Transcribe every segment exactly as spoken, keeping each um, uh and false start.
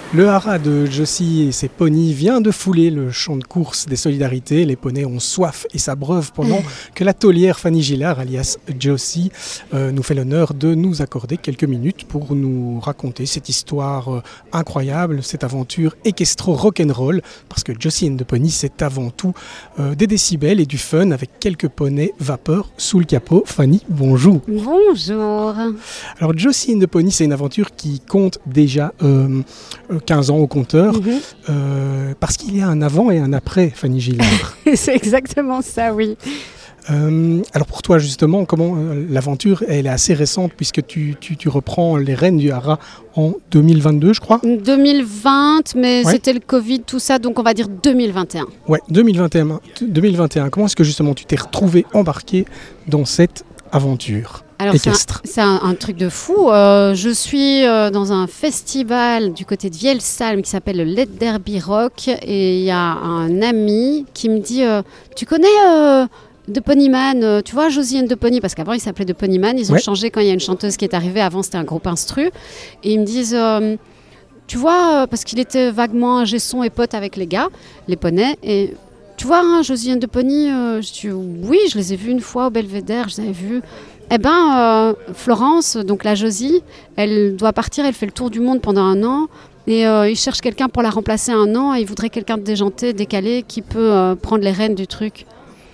Le haras de Josie et ses poneys vient de fouler le champ de course des solidarités. Les poneys ont soif et s'abreuvent pendant que la taulière Fanny Gillard, alias Josie, euh, nous fait l'honneur de nous accorder quelques minutes pour nous raconter cette histoire euh, incroyable, cette aventure équestro-rock'n'roll. Parce que Josie and the Pony, c'est avant tout euh, des décibels et du fun avec quelques poneys vapeur sous le capot. Fanny, bonjour. Bonjour. Alors Josie and the Pony, c'est une aventure qui compte déjà euh, quinze ans au compteur, mm-hmm. euh, parce qu'il y a un avant et un après Fanny Gillard. C'est exactement ça, oui. Euh, alors pour toi justement, comment euh, l'aventure, elle est assez récente puisque tu, tu, tu reprends les rênes du haras en deux mille vingt-deux, je crois. deux mille vingt, mais ouais. C'était le Covid, tout ça, donc on va dire deux mille vingt et un. Ouais, deux mille vingt et un. deux mille vingt et un. Comment est-ce que justement tu t'es retrouvé embarqué dans cette aventure? Alors c'est, un, c'est un, un truc de fou. Euh, je suis euh, dans un festival du côté de Vielsalm qui s'appelle le Let There Be Rock et il y a un ami qui me dit euh, tu connais euh, The Ponyman, euh, tu vois Josie and the Pony, parce qu'avant il s'appelait The Ponyman, ils ont ouais. changé quand il y a une chanteuse qui est arrivée, avant c'était un groupe instru, et ils me disent euh, tu vois, euh, parce qu'il était vaguement ingé son et pote avec les gars, les poneys, et tu vois hein, Josie and the Pony, euh, je dis oui, je les ai vus une fois au Belvédère, je les avais vus. Eh bien, euh, Florence, donc la Josie, elle doit partir, elle fait le tour du monde pendant un an et euh, il cherche quelqu'un pour la remplacer un an et il voudrait quelqu'un de déjanté, décalé, qui peut euh, prendre les rênes du truc.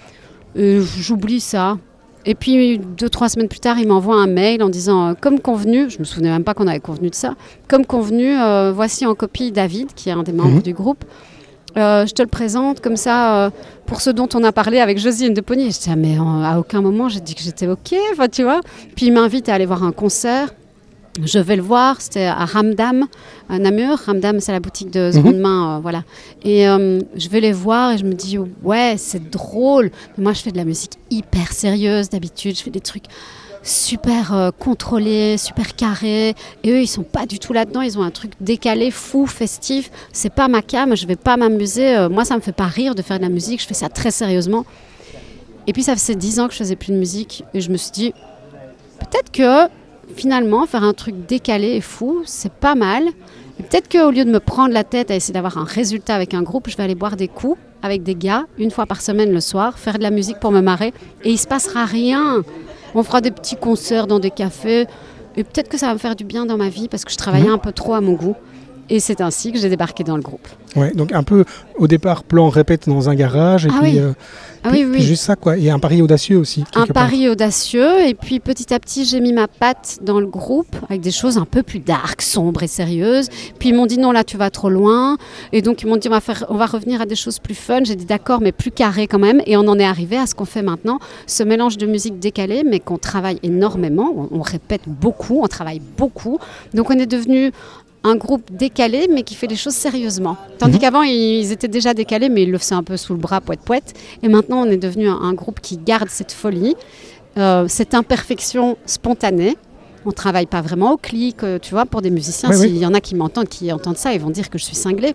Et j'oublie ça. Et puis, deux, trois semaines plus tard, il m'envoie un mail en disant, euh, comme convenu, je ne me souvenais même pas qu'on avait convenu de ça, comme convenu, euh, voici en copie David, qui est un des membres mmh. du groupe. Euh, je te le présente comme ça euh, pour ce dont on a parlé avec Josie and the Pony. Je dis ah, mais euh, à aucun moment j'ai dit que j'étais ok, enfin tu vois. Puis il m'invite à aller voir un concert. Je vais le voir, c'était à Ramdam, à Namur. Ramdam, c'est la boutique de seconde main, euh, voilà. Et euh, je vais les voir et je me dis ouais c'est drôle. Mais moi je fais de la musique hyper sérieuse d'habitude. Je fais des trucs super euh, contrôlés, super carrés, et eux ils sont pas du tout là-dedans, ils ont un truc décalé, fou, festif, c'est pas ma cam, je vais pas m'amuser, euh, moi ça me fait pas rire de faire de la musique, je fais ça très sérieusement. Et puis ça faisait dix ans que je faisais plus de musique, et je me suis dit, peut-être que finalement faire un truc décalé et fou, c'est pas mal, et peut-être qu'au lieu de me prendre la tête à essayer d'avoir un résultat avec un groupe, je vais aller boire des coups avec des gars, une fois par semaine le soir, faire de la musique pour me marrer, et il se passera rien. On fera des petits concerts dans des cafés et peut-être que ça va me faire du bien dans ma vie parce que je travaillais mmh. un peu trop à mon goût. Et c'est ainsi que j'ai débarqué dans le groupe. Ouais, donc un peu au départ plan répète dans un garage et ah puis, oui. euh, ah puis, oui, oui. puis juste ça quoi. Et un pari audacieux aussi. Un pari part. audacieux et puis petit à petit j'ai mis ma patte dans le groupe avec des choses un peu plus dark, sombres et sérieuses. Puis ils m'ont dit non là tu vas trop loin et donc ils m'ont dit on va faire, on va revenir à des choses plus fun. J'ai dit d'accord mais plus carré quand même et on en est arrivé à ce qu'on fait maintenant, ce mélange de musique décalée mais qu'on travaille énormément. On, on répète beaucoup, on travaille beaucoup. Donc on est devenu un groupe décalé, mais qui fait les choses sérieusement. Tandis mmh. qu'avant, ils étaient déjà décalés, mais ils le faisaient un peu sous le bras, poète-poète. Et maintenant, on est devenu un, un groupe qui garde cette folie, euh, cette imperfection spontanée. On ne travaille pas vraiment au clic, euh, tu vois, pour des musiciens. Oui, s'il oui. y en a qui m'entendent, qui entendent ça, ils vont dire que je suis cinglée.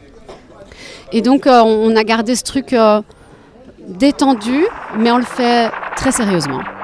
Et donc, euh, on a gardé ce truc euh, détendu, mais on le fait très sérieusement.